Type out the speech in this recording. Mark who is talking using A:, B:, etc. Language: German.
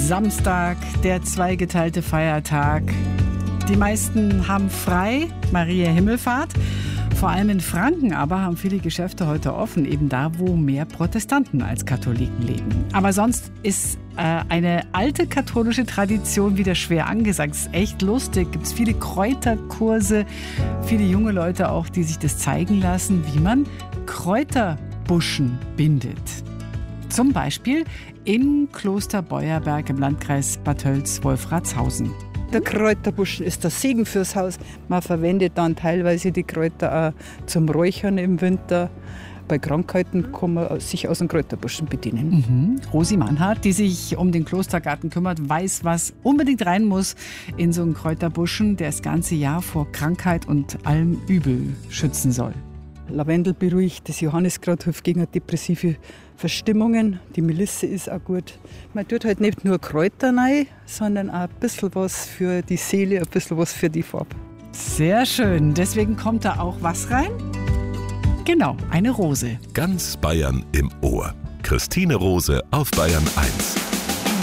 A: Samstag, der zweigeteilte Feiertag. Die meisten haben frei, Maria Himmelfahrt. Vor allem in Franken aber haben viele Geschäfte heute offen, eben da, wo mehr Protestanten als Katholiken leben. Aber sonst ist eine alte katholische Tradition wieder schwer angesagt. Es ist echt lustig, gibt es viele Kräuterkurse, viele junge Leute auch, die sich das zeigen lassen, wie man Kräuterbuschen bindet. Zum Beispiel im Kloster Beuerberg im Landkreis Bad Tölz-Wolfratshausen.
B: Der Kräuterbuschen ist der Segen fürs Haus. Man verwendet dann teilweise die Kräuter auch zum Räuchern im Winter. Bei Krankheiten kann man sich aus dem Kräuterbuschen bedienen.
A: Rosi Mannhardt, die sich um den Klostergarten kümmert, weiß, was unbedingt rein muss in so einen Kräuterbuschen, der das ganze Jahr vor Krankheit und allem Übel schützen soll.
B: Lavendel beruhigt, das Johanniskraut hilft gegen depressive Verstimmungen. Die Melisse ist auch gut. Man tut halt nicht nur Kräuter rein, sondern auch ein bisschen was für die Seele, ein bisschen was für die Farbe.
A: Sehr schön. Deswegen kommt da auch was rein? Genau, eine Rose.
C: Ganz Bayern im Ohr. Christine Rose auf Bayern 1.